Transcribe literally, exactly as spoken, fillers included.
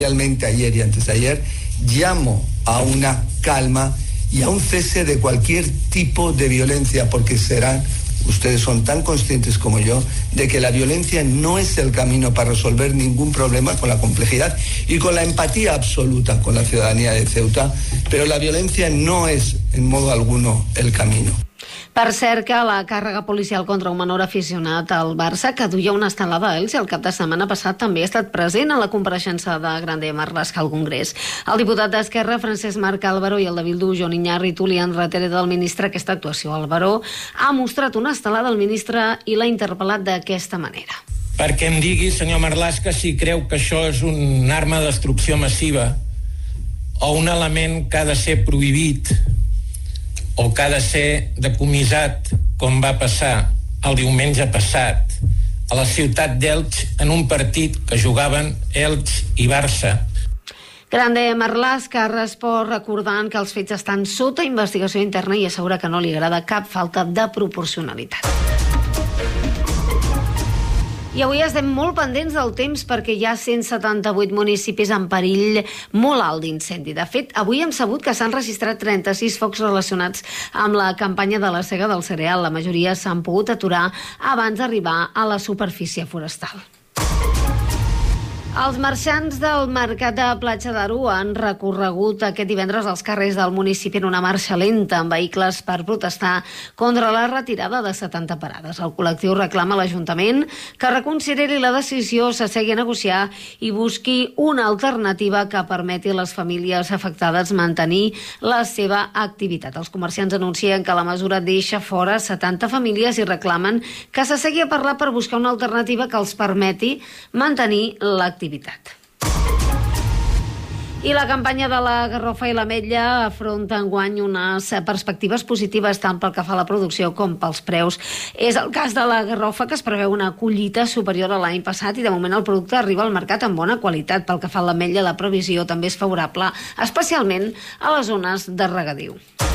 Realmente ayer y antes de ayer llamo a una calma y a un cese de cualquier tipo de violencia, porque serán, ustedes son tan conscientes como yo, de que la violencia no es el camino para resolver ningún problema, con la complejidad y con la empatía absoluta con la ciudadanía de Ceuta, pero la violencia no es en modo alguno el camino. Per cert, que la càrrega policial contra un menor aficionat al Barça, que duia una estelada a Elx, el cap de setmana passat també ha estat present a la compareixença de Grande Marlaska al Congrés. El diputat d'Esquerra, Francesc Marc Álvaro, i el de Bildu, Jon Iñárritu, li han retret al ministre aquesta actuació. Álvaro ha mostrat una estelada al ministre i l'ha interpel·lat d'aquesta manera. Perquè em digui, senyor Marlaska, si creu que això és una arma de destrucció massiva o un element que ha de ser prohibit o que ha de ser decomissat, com va passar el diumenge passat a la ciutat d'Elx en un partit que jugaven Elx i Barça. Grande Marlaska respon recordant que els fets estan sota investigació interna i assegura que no li agrada cap falta de proporcionalitat. I avui estem molt pendents del temps perquè hi ha cent setanta-vuit municipis en perill molt alt d'incendi. De fet, avui hem sabut que s'han registrat trenta-sis focs relacionats amb la campanya de la sega del cereal. La majoria s'han pogut aturar abans d'arribar a la superfície forestal. Els marxants del mercat de Platja d'Aro han recorregut aquest divendres als carrers del municipi en una marxa lenta amb vehicles per protestar contra la retirada de setanta parades. El col·lectiu reclama a l'Ajuntament que reconsideri la decisió, s'assegui a negociar i busqui una alternativa que permeti a les famílies afectades mantenir la seva activitat. Els comerciants anuncien que la mesura deixa fora setanta famílies i reclamen que s'assegui a parlar per buscar una alternativa que els permeti mantenir l'activitat. I la campanya de la garrofa i l'ametlla afronta enguany unes perspectives positives tant pel que fa a la producció com pels preus. És el cas de la garrofa, que es preveu una collita superior a l'any passat i de moment el producte arriba al mercat amb bona qualitat. Pel que fa a l'ametlla, la previsió també és favorable, especialment a les zones de regadiu.